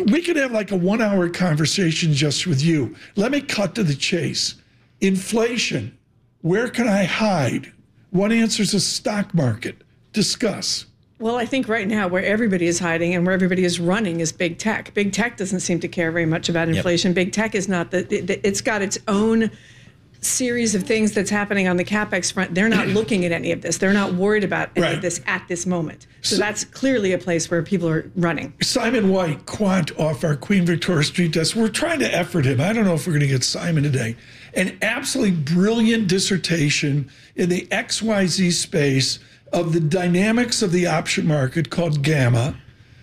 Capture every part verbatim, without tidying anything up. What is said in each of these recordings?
we could have like a one-hour conversation just with you. Let me cut to the chase. Inflation, where can I hide? One answer is the stock market. Discuss. Well, I think right now where everybody is hiding and where everybody is running is big tech. Big tech doesn't seem to care very much about inflation. Yep. Big tech is not the, the, it's got its own series of things that's happening on the CapEx front. They're not looking at any of this. They're not worried about any right. of this at this moment. So, so that's clearly a place where people are running. Simon White, quant off our Queen Victoria Street desk. We're trying to effort him. I don't know if we're going to get Simon today. An absolutely brilliant dissertation in the X Y Z space of the dynamics of the option market called Gamma,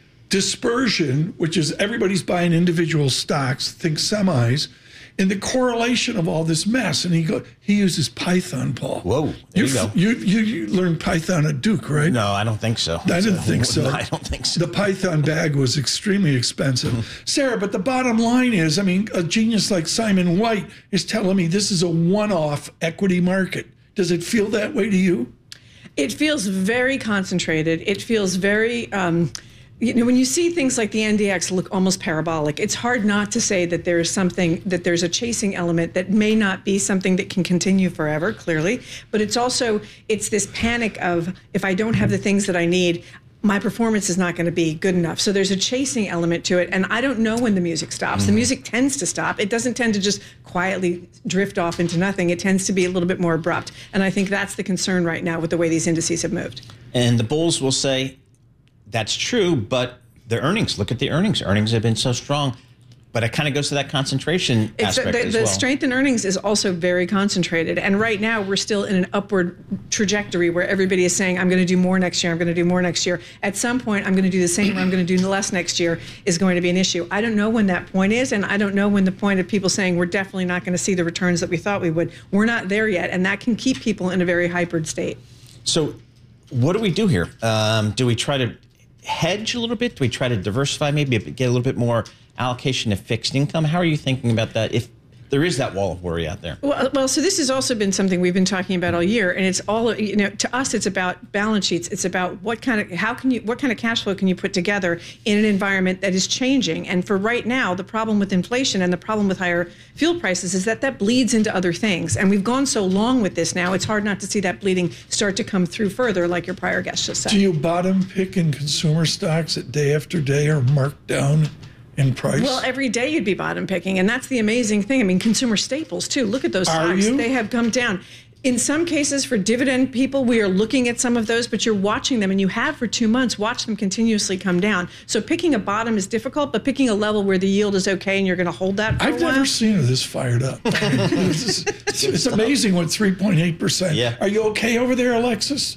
dispersion, which is everybody's buying individual stocks, think semis, and the correlation of all this mess. And he go, he uses Python, Paul. Whoa, there you, you go. You, you you learned Python at Duke, right? No, I don't think so. I didn't think so. No, I don't think so. The Python bag was extremely expensive. Sarah, but the bottom line is, I mean, a genius like Simon White is telling me this is a one-off equity market. Does it feel that way to you? It feels very concentrated. It feels very... Um, You know, when you see things like the N D X look almost parabolic, it's hard not to say that there's something, that there's a chasing element that may not be something that can continue forever, clearly. But it's also, it's this panic of, if I don't have the things that I need, my performance is not going to be good enough. So there's a chasing element to it. And I don't know when the music stops. Mm. The music tends to stop. It doesn't tend to just quietly drift off into nothing. It tends to be a little bit more abrupt. And I think that's the concern right now with the way these indices have moved. And the bulls will say, that's true, but the earnings, look at the earnings. Earnings have been so strong. But it kind of goes to that concentration it's aspect the, as the well. The strength in earnings is also very concentrated. And right now, we're still in an upward trajectory where everybody is saying, I'm going to do more next year, I'm going to do more next year. At some point, I'm going to do the same or I'm going to do less next year is going to be an issue. I don't know when that point is, and I don't know when the point of people saying we're definitely not going to see the returns that we thought we would. We're not there yet, and that can keep people in a very hypered state. So what do we do here? Um, do we try to hedge a little bit? Do we try to diversify, maybe get a little bit more allocation to fixed income? How are you thinking about that if there is that wall of worry out there? Well, well, so this has also been something we've been talking about all year, and it's all, you know, to us, it's about balance sheets. It's about what kind of, how can you, what kind of cash flow can you put together in an environment that is changing? And for right now, the problem with inflation and the problem with higher fuel prices is that that bleeds into other things. And we've gone so long with this now, it's hard not to see that bleeding start to come through further, like your prior guest just said. Do you bottom pick in consumer stocks that day after day are marked down in price? Well, every day you'd be bottom picking, and that's the amazing thing. I mean, consumer staples, too. Look at those Are stocks. you? They have come down. In some cases, for dividend people, we are looking at some of those, but you're watching them, and you have for two months watched them continuously come down. So picking a bottom is difficult, but picking a level where the yield is okay and you're going to hold that for I've a while. never seen her this fired up. I mean, it's, it's, it's amazing what three point eight percent. Yeah. Are you okay over there, Alexis?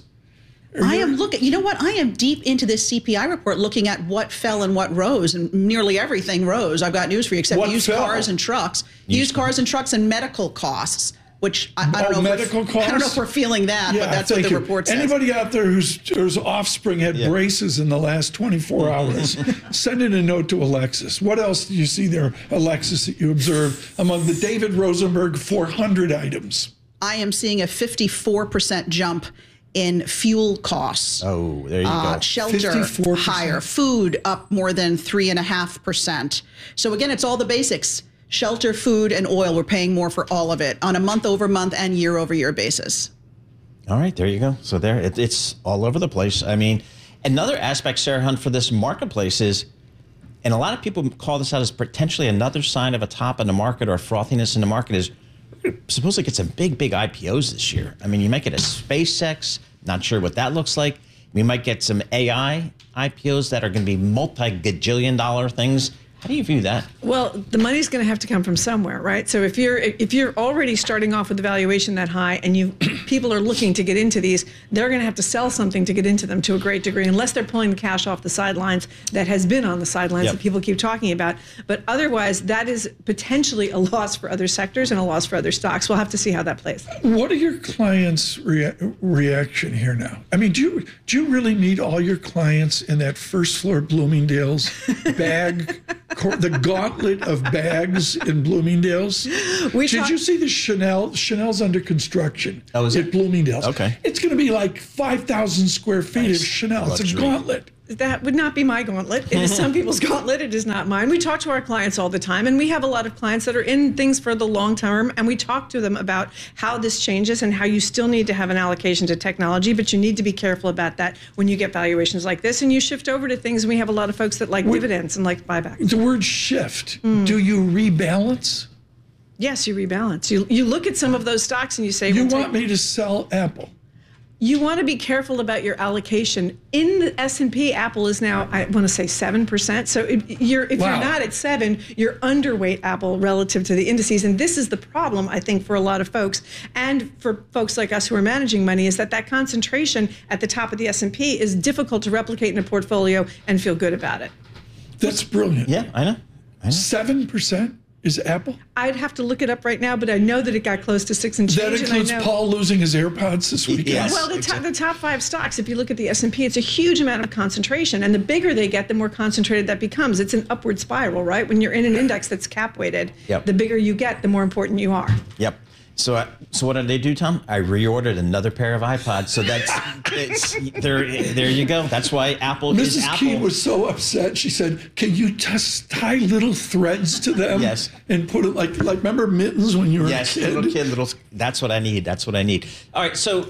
I am looking, you know what? I am deep into this C P I report looking at what fell and what rose, and nearly everything rose. I've got news for you, except What used fell? cars and trucks. Used Used cars and trucks and medical costs, which I, I, don't Oh, know medical if we're, I don't know costs? if we're feeling that, Yeah, but that's what thank the you. report says. Anybody out there whose, whose offspring had Yeah. braces in the last twenty-four hours, send in a note to Alexis. What else do you see there, Alexis, that you observe among the David Rosenberg four hundred items? I am seeing a fifty-four percent jump in fuel costs. Oh, there you Uh, go. shelter fifty-four percent. higher, food up more than three and a half percent. So again, it's all the basics. Shelter, food, and oil. We're paying more for all of it on a month over month and year over year basis. All right, there you go. So there, it, it's all over the place. I mean, another aspect, Sarah Hunt, for this marketplace is, and a lot of people call this out as potentially another sign of a top in the market or frothiness in the market, is we're going to supposedly get some big, big I P Os this year. I mean, you might get a SpaceX, not sure what that looks like. We might get some A I I P Os that are going to be multi-gajillion dollar things. How do you view that? Well, the money's going to have to come from somewhere, right? So if you're if you're already starting off with a valuation that high, and you people are looking to get into these, they're going to have to sell something to get into them to a great degree, unless they're pulling the cash off the sidelines that has been on the sidelines Yep. that people keep talking about. But otherwise, that is potentially a loss for other sectors and a loss for other stocks. We'll have to see how that plays. What are your clients' rea- reaction here now? I mean, do you do you really need all your clients in that first floor Bloomingdale's bag, cor- the gauntlet of bags in Bloomingdale's? We Did talk- you see the Chanel? Chanel's under construction Oh, is at it? Bloomingdale's. Okay. It's going to be like five thousand square feet Nice. of Chanel. It's a Luxury. gauntlet. that would not be my gauntlet. It is some people's gauntlet. It is not mine. We talk to our clients all the time, and we have a lot of clients that are in things for the long term, and we talk to them about how this changes and how you still need to have an allocation to technology, but you need to be careful about that when you get valuations like this, and you shift over to things. And we have a lot of folks that like we, dividends and like buybacks. The word shift, mm. do you rebalance? Yes, you rebalance. You you look at some of those stocks and you say, you we'll want take- me to sell Apple? You want to be careful about your allocation. In the S and P, Apple is now, I want to say seven percent. So if you're, if wow. you're not at seven, you're underweight Apple relative to the indices. And this is the problem, I think, for a lot of folks. And for folks like us who are managing money, is that that concentration at the top of the S and P is difficult to replicate in a portfolio and feel good about it. That's brilliant. Yeah, I know. I know. seven percent is Apple? I'd have to look it up right now, but I know that it got close to six and change. That includes and I know, Paul losing his AirPods this weekend? Yes, well, the, exactly. top, the top five stocks, if you look at the S and P, it's a huge amount of concentration. And the bigger they get, the more concentrated that becomes. It's an upward spiral, right? When you're in an index that's cap weighted, yep. the bigger you get, the more important you are. Yep. So, I, so what did they do, Tom? I reordered another pair of iPods. So that's it's, there. There you go. That's why Apple Missus is Apple. Key was so upset. She said, "Can you just tie little threads to them? Yes. And put it like like remember mittens when you were yes, a kid? little kid, little. That's what I need. That's what I need. All right. So,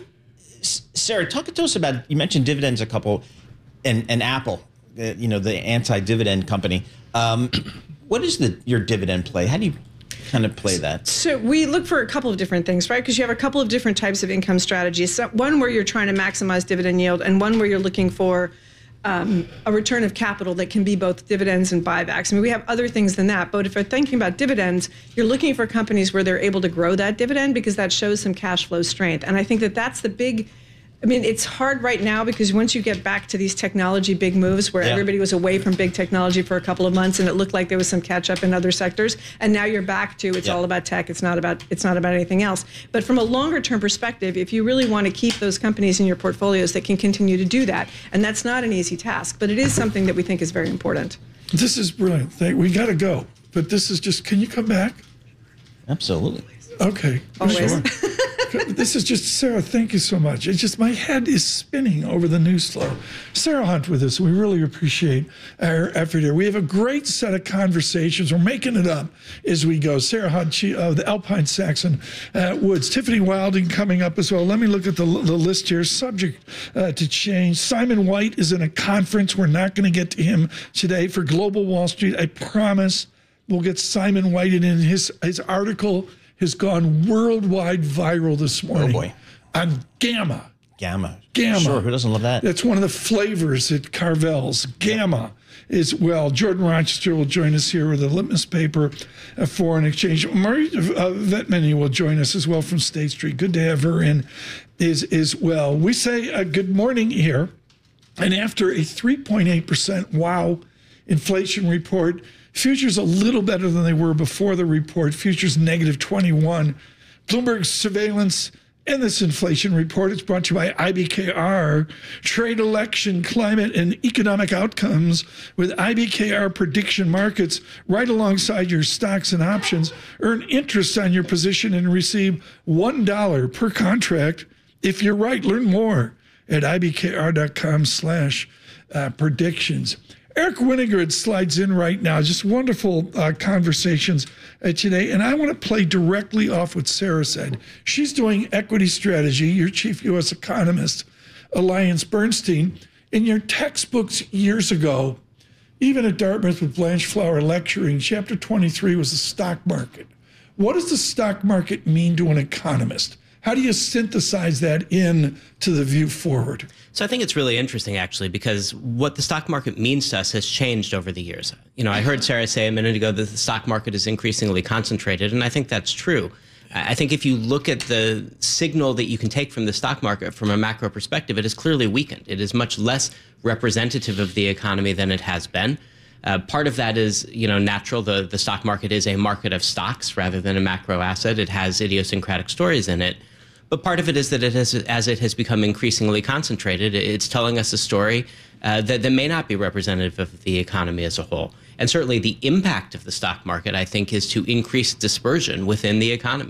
Sarah, talk to us about. You mentioned dividends a couple, and and Apple. Uh, you know, the anti-dividend company. Um, what is the your dividend play? How do you kind of play that? So we look for a couple of different things, right? Because you have a couple of different types of income strategies. So one where you're trying to maximize dividend yield, and one where you're looking for um, a return of capital that can be both dividends and buybacks. I mean, we have other things than that. But if you're thinking about dividends, you're looking for companies where they're able to grow that dividend because that shows some cash flow strength. And I think that that's the big. I mean, it's hard right now because once you get back to these technology big moves where yeah. everybody was away from big technology for a couple of months and it looked like there was some catch up in other sectors, and now you're back to it's yeah. all about tech. It's not about it's not about anything else. But from a longer term perspective, if you really want to keep those companies in your portfolios that can continue to do that, and that's not an easy task, but it is something that we think is very important. This is brilliant. We got to go, but this is just. Can you come back? Absolutely. Okay. Always. Sure. This is just, Sarah, thank you so much. It's just my head is spinning over the news flow. Sarah Hunt with us. We really appreciate our effort here. We have a great set of conversations. We're making it up as we go. Sarah Hunt, she, uh, the Alpine Saxon uh, Woods. Tiffany Wilding coming up as well. Let me look at the, the list here. Subject uh, to change. Simon White is in a conference. We're not going to get to him today for Global Wall Street. I promise we'll get Simon White in. His, his article has gone worldwide viral this morning. Oh, boy. On Gamma. Gamma. Gamma. Sure, who doesn't love that? That's one of the flavors at Carvel's. Gamma is, well, Jordan Rochester will join us here with a litmus paper of foreign exchange. Marie uh, Vetmany will join us as well from State Street. Good to have her in as, as well. We say uh, good morning here. And after a three point eight percent wow inflation report, futures a little better than they were before the report. Futures negative twenty-one. Bloomberg surveillance and this inflation report is brought to you by I B K R. Trade, election, climate, and economic outcomes with I B K R prediction markets right alongside your stocks and options. Earn interest on your position and receive one dollar per contract. If you're right, learn more at ibkr.com slash predictions. Eric Winograd slides in right now. Just wonderful uh, conversations uh, today. And I want to play directly off what Sarah said. She's doing equity strategy, your chief U S economist, Alliance Bernstein. In your textbooks years ago, even at Dartmouth with Blanche Flower lecturing, chapter twenty-three was the stock market. What does the stock market mean to an economist? How do you synthesize that in to the view forward? So I think it's really interesting, actually, because what the stock market means to us has changed over the years. You know, I heard Sarah say a minute ago that the stock market is increasingly concentrated, and I think that's true. I think if you look at the signal that you can take from the stock market from a macro perspective, it is clearly weakened. It is much less representative of the economy than it has been. Uh, part of that is, you know, natural. The, the stock market is a market of stocks rather than a macro asset. It has idiosyncratic stories in it. But part of it is that it has, as it has become increasingly concentrated, it's telling us a story uh, that, that may not be representative of the economy as a whole. And certainly the impact of the stock market, I think, is to increase dispersion within the economy.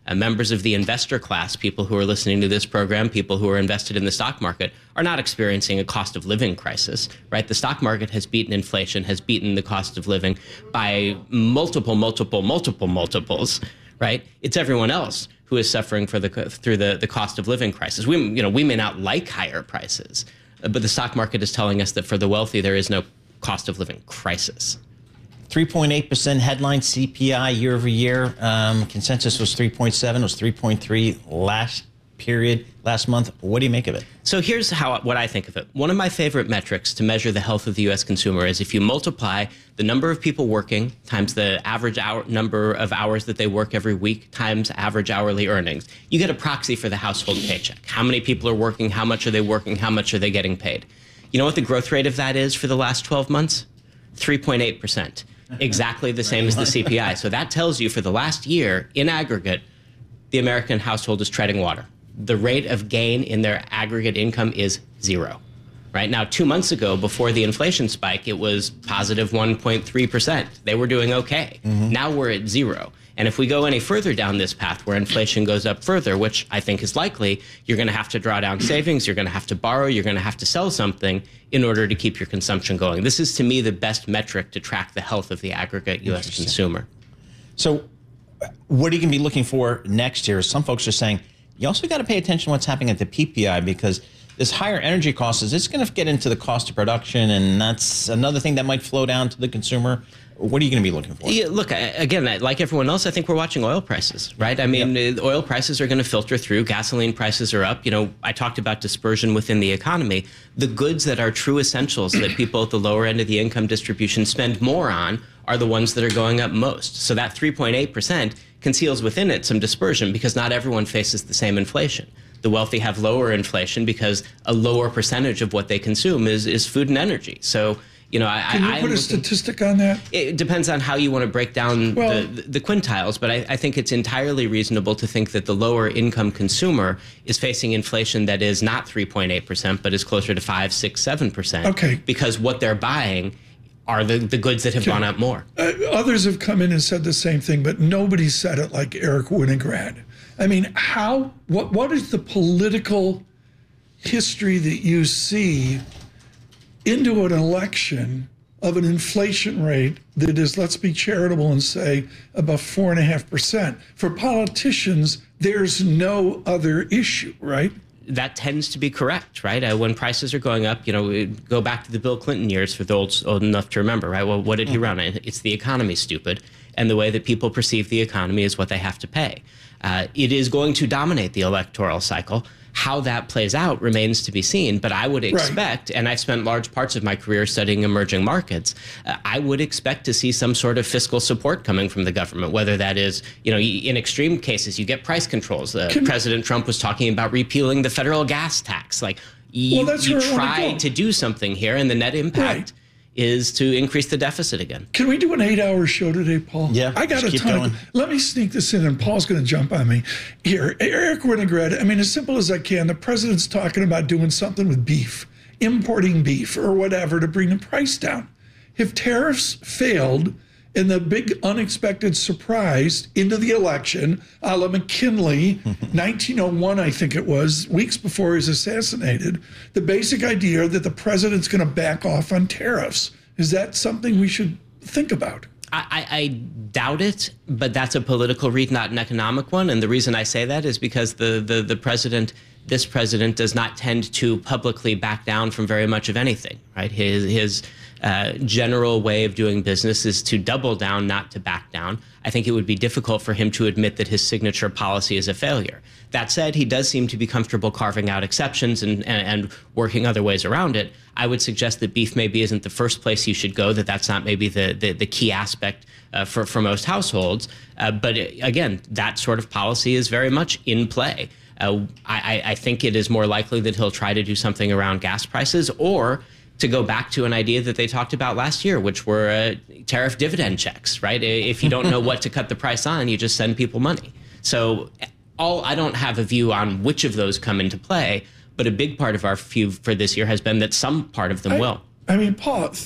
Uh, members of the investor class, people who are listening to this program, people who are invested in the stock market, are not experiencing a cost of living crisis, right? The stock market has beaten inflation, has beaten the cost of living by multiple, multiple, multiple multiples, right? It's everyone else who is suffering for the through the, the cost of living crisis. We, you know, we may not like higher prices, but the stock market is telling us that for the wealthy, there is no cost of living crisis. three point eight percent headline C P I year over year. Um, consensus was three point seven, was three point three last period, last month. What do you make of it? So here's how what I think of it. One of my favorite metrics to measure the health of the U S consumer is if you multiply the number of people working times the average hour number of hours that they work every week times average hourly earnings, you get a proxy for the household paycheck. How many people are working? How much are they working? How much are they getting paid? You know what the growth rate of that is for the last twelve months? three point eight percent. Exactly the same as the C P I. So that tells you for the last year, in aggregate, the American household is treading water. The rate of gain in their aggregate income is zero. Right now, two months ago, before the inflation spike, it was positive one point three percent. They were doing okay. Mm-hmm. Now we're at zero. And if we go any further down this path where inflation goes up further, which I think is likely, you're going to have to draw down savings, you're going to have to borrow, you're going to have to sell something in order to keep your consumption going. This is, to me, the best metric to track the health of the aggregate U S consumer. So what are you going to be looking for next year? Some folks are saying, you also got to pay attention to what's happening at the P P I, because this higher energy cost is it's going to get into the cost of production, and that's another thing that might flow down to the consumer. What are you going to be looking for? Yeah, look, again, like everyone else, I think we're watching oil prices, right? I mean, yep. Oil prices are going to filter through. Gasoline prices are up. You know, I talked about dispersion within the economy. The goods that are true essentials that people at the lower end of the income distribution spend more on are the ones that are going up most. So that three point eight percent conceals within it some dispersion because not everyone faces the same inflation. The wealthy have lower inflation because a lower percentage of what they consume is, is food and energy. So, you know, I, Can you I, put a statistic on that? It depends on how you want to break down well, the, the quintiles, but I, I think it's entirely reasonable to think that the lower income consumer is facing inflation that is not three point eight percent, but is closer to five, six, seven percent. Okay. Because what they're buying are the, the goods that have okay. gone up more. Uh, others have come in and said the same thing, but nobody said it like Eric Winograd. I mean, how, what, what is the political history that you see into an election of an inflation rate that is, let's be charitable and say, about four and a half percent? For politicians, there's no other issue, right? That tends to be correct, right? Uh, when prices are going up, you know, go back to the Bill Clinton years for those old enough to remember, right? Well, what did he run? It's the economy, stupid. And the way that people perceive the economy is what they have to pay. Uh, it is going to dominate the electoral cycle. How that plays out remains to be seen, but I would expect, right. and I've spent large parts of my career studying emerging markets, uh, I would expect to see some sort of fiscal support coming from the government, whether that is, you know, in extreme cases, you get price controls. Uh, President Trump was talking about repealing the federal gas tax. Like, you, well, you try to do something here, and the net impact right. is to increase the deficit again. Can we do an eight-hour show today, Paul? Yeah, I got a ton of, let me sneak this in, and Paul's going to jump on me. Here, Eric Winograd, I mean, as simple as I can, the president's talking about doing something with beef, importing beef or whatever to bring the price down. If tariffs failed and the big unexpected surprise into the election, a la McKinley, nineteen oh one, I think it was, weeks before he was assassinated, the basic idea that the president's going to back off on tariffs. Is that something we should think about? I, I doubt it, but that's a political read, not an economic one. And the reason I say that is because the, the, the president, this president, does not tend to publicly back down from very much of anything, right? His, his uh, general way of doing business is to double down, not to back down. I think it would be difficult for him to admit that his signature policy is a failure. That said, he does seem to be comfortable carving out exceptions and, and, and working other ways around it. I would suggest that beef maybe isn't the first place you should go, that that's not maybe the, the, the key aspect uh, for, for most households. Uh, but again, that sort of policy is very much in play. Uh, I, I think it is more likely that he'll try to do something around gas prices, or to go back to an idea that they talked about last year, which were uh, tariff dividend checks, right? If you don't know what to cut the price on, you just send people money. So all I don't have a view on which of those come into play, but a big part of our view for this year has been that some part of them I, will. I mean, Paul,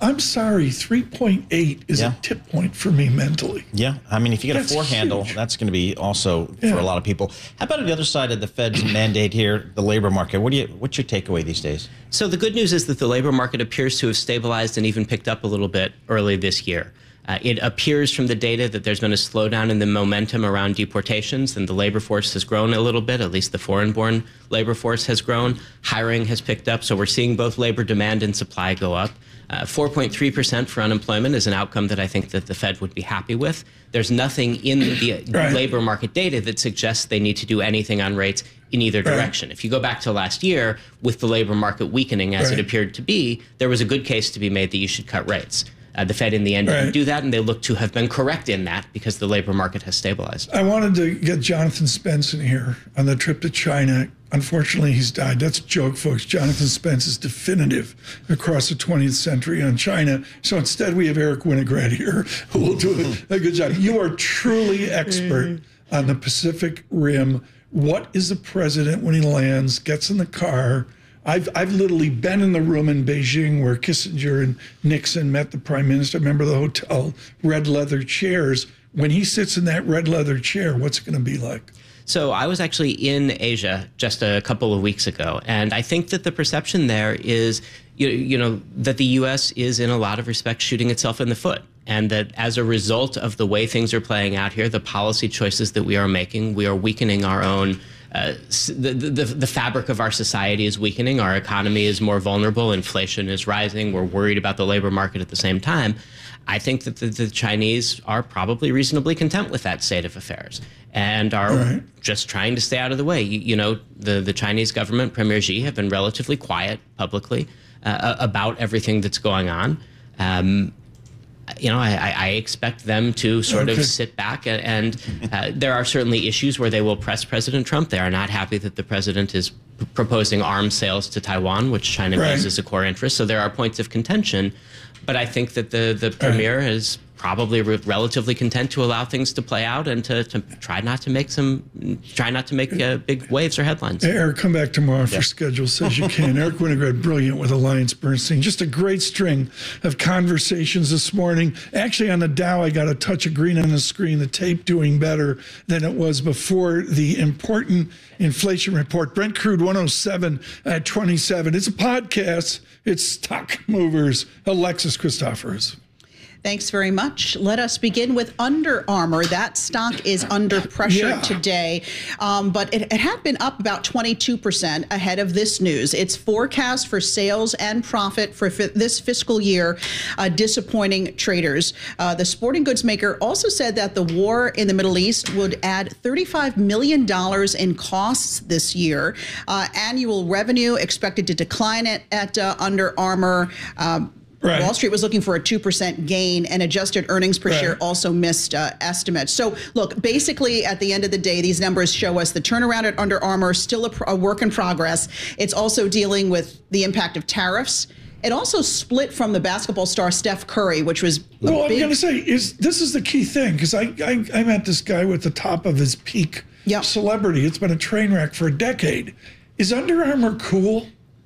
I'm sorry, three point eight is Yeah. a tip point for me mentally. Yeah, I mean, if you get That's a four handle, huge. that's going to be also Yeah. for a lot of people. How about on the other side of the Fed's mandate here, the labor market? What do you? What's your takeaway these days? So the good news is that the labor market appears to have stabilized and even picked up a little bit early this year. Uh, it appears from the data that there's been a slowdown in the momentum around deportations, and the labor force has grown a little bit. At least the foreign-born labor force has grown. Hiring has picked up, so we're seeing both labor demand and supply go up. Uh, four point three percent for unemployment is an outcome that I think that the Fed would be happy with. There's nothing in the Right. labor market data that suggests they need to do anything on rates in either direction. Right. If you go back to last year, with the labor market weakening as Right. it appeared to be, there was a good case to be made that you should cut rates. Uh, the Fed in the end Right. didn't do that, and they look to have been correct in that because the labor market has stabilized. I wanted to get Jonathan Spence in here on the trip to China. Unfortunately, he's died. That's a joke, folks. Jonathan Spence is definitive across the twentieth century on China. So instead, we have Eric Winograd here, who will do a, a good job. You are truly expert on the Pacific Rim. What is the president when he lands, gets in the car? I've, I've literally been in the room in Beijing where Kissinger and Nixon met the prime minister. I remember the hotel, red leather chairs. When he sits in that red leather chair, what's it going to be like? So I was actually in Asia just a couple of weeks ago, and I think that the perception there is, you, you know, that the U S is in a lot of respects shooting itself in the foot, and that as a result of the way things are playing out here, the policy choices that we are making, we are weakening our own. Uh, the, the the fabric of our society is weakening. Our economy is more vulnerable. Inflation is rising. We're worried about the labor market at the same time. I think that the, the Chinese are probably reasonably content with that state of affairs and are Right. just trying to stay out of the way. You, you know, the, the Chinese government, Premier Xi, have been relatively quiet publicly uh, about everything that's going on. Um, You know, I, I expect them to sort Okay. of sit back, and, and uh, there are certainly issues where they will press President Trump. They are not happy that the president is p- proposing arms sales to Taiwan, which China Right. views as a core interest. So there are points of contention, but I think that the the premier is probably re- relatively content to allow things to play out and to, to try not to make some try not to make uh, big waves or headlines. Hey, Eric, come back tomorrow if your schedule says you can. Eric Winograd, brilliant with Alliance Bernstein. Just a great string of conversations this morning. Actually, on the Dow, I got a touch of green on the screen, the tape doing better than it was before the important inflation report. Brent crude one oh seven at twenty-seven. It's a podcast. It's Stock Movers. Alexis Christoforous. Thanks very much. Let us begin with Under Armour. That stock is under pressure Yeah. today, um, but it, it had been up about twenty-two percent ahead of this news. Its forecast for sales and profit for fi- this fiscal year uh, disappointing traders. Uh, the sporting goods maker also said that the war in the Middle East would add thirty-five million dollars in costs this year. Uh, annual revenue expected to decline at, at uh, Under Armour. Um, Right. Wall Street was looking for a two percent gain, and adjusted earnings per Right. share also missed uh, estimates. So, look, basically, at the end of the day, these numbers show us the turnaround at Under Armour, still a, pr- a work in progress. It's also dealing with the impact of tariffs. It also split from the basketball star Steph Curry, which was a Well, I'm big... going to say is this is the key thing because I, I I met this guy with the top of his peak Yep. celebrity. It's been a train wreck for a decade. Is Under Armour cool?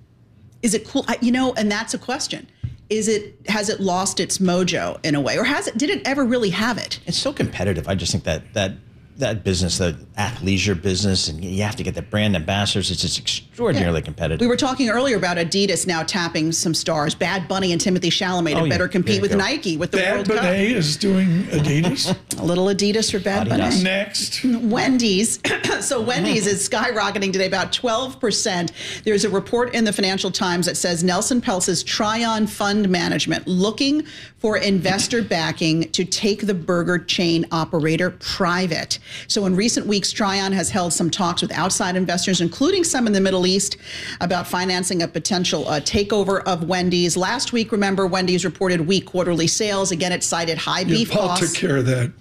Is it cool? I, you know, and that's a question. Is it, has it lost its mojo in a way, or has it, did it ever really have it? It's so competitive. I just think that that that business, the athleisure business, and you have to get the brand ambassadors. It's just extraordinarily competitive. We were talking earlier about Adidas now tapping some stars. Bad Bunny and Timothy Chalamet to Oh, yeah. better compete There you with go. Nike with the Bad World Bunny is doing Adidas. Cup. A little Adidas for Bad Bunny. Adidas. Next. Wendy's. So Wendy's is skyrocketing today about twelve percent. There's a report in the Financial Times that says Nelson Peltz's Tryon Fund Management looking for investor backing to take the burger chain operator private. So in recent weeks, Tryon has held some talks with outside investors, including some in the Middle East, about financing a potential uh, takeover of Wendy's. Last week, remember, Wendy's reported weak quarterly sales. Again, it cited high Yeah, beef Paul costs. took care of that.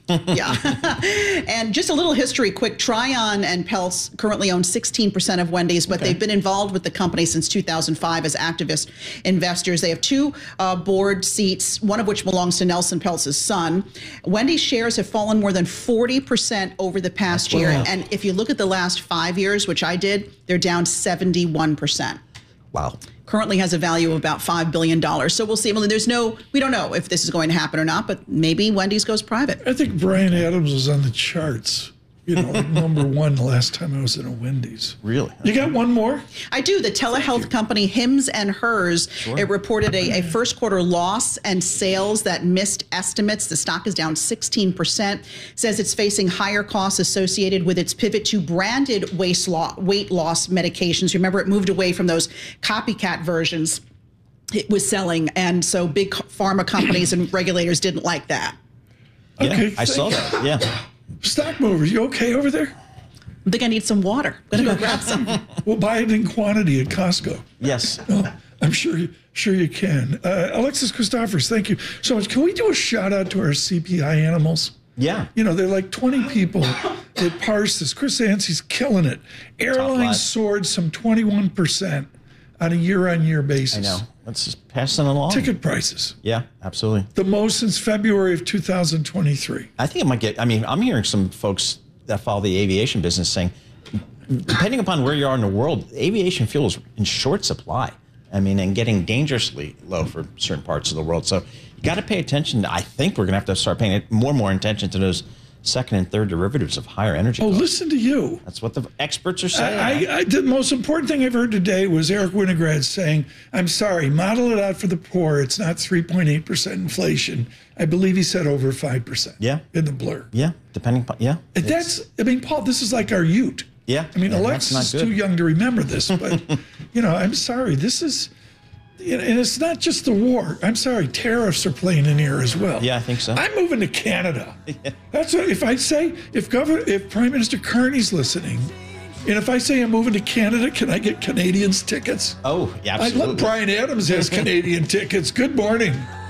Yeah. And just a little history quick. Tryon and Peltz currently own sixteen percent of Wendy's, but they've been involved with the company since two thousand five as activist investors. They have two uh, board seats, one of which belongs to Nelson Peltz's son. Wendy's shares have fallen more than forty percent over the past year. Wow. And if you look at the last five years, which I did, they're down seventy-one percent. Wow. currently has a value of about five billion dollars. So we'll see. Well, there's no, we don't know if this is going to happen or not, but maybe Wendy's goes private. I think Bryan Adams was on the charts, you know, like number one the last time I was in a Wendy's. Really? You got one more? I do. The telehealth company Hims and Hers, sure. It reported a, a first quarter loss and sales that missed estimates. The stock is down sixteen percent. Says it's facing higher costs associated with its pivot to branded weight loss, weight loss medications. Remember, it moved away from those copycat versions it was selling. And so big pharma companies and regulators didn't like that. Yeah, Okay, I saw thank that. Yeah. Stock movers, you okay over there? I think I need some water. I'm gonna go grab some. We'll buy it in quantity at Costco. Yes. Oh, I'm sure you, sure you can. Uh, Alexis Christophers, thank you so much. Can we do a shout out to our C P I animals? Yeah. You know, they're like twenty people that parse this. Chris Yancey's killing it. Airlines soared some twenty-one percent on a year-on-year basis. I know. Let's just pass it along. Ticket prices, Yeah, absolutely. the most since February of two thousand twenty-three. I think it might get, I mean, I'm hearing some folks that follow the aviation business saying, depending upon where you are in the world, aviation fuel is in short supply. I mean, and getting dangerously low for certain parts of the world. So you got to pay attention. To, I think we're going to have to start paying more and more attention to those second and third derivatives of higher energy Oh, costs. listen to you. That's what the experts are saying. I, I, the most important thing I've heard today was Eric Winograd saying, I'm sorry, model it out for the poor. It's not three point eight percent inflation. I believe he said over five percent Yeah. in the blur. yeah, depending upon, yeah. And that's, I mean, Paul, this is like our Ute. Yeah. I mean, yeah, Alexis that's is not too good. young to remember this, but, you know, I'm sorry. This is, you know, and it's not just the war. I'm sorry, tariffs are playing in here as well. Yeah, I think so. I'm moving to Canada. That's what, if I say, if Governor, if Prime Minister Carney's listening, and if I say I'm moving to Canada, can I get Canadians tickets? Oh, yeah, I absolutely. love Bryan Adams has Canadian tickets. Good morning.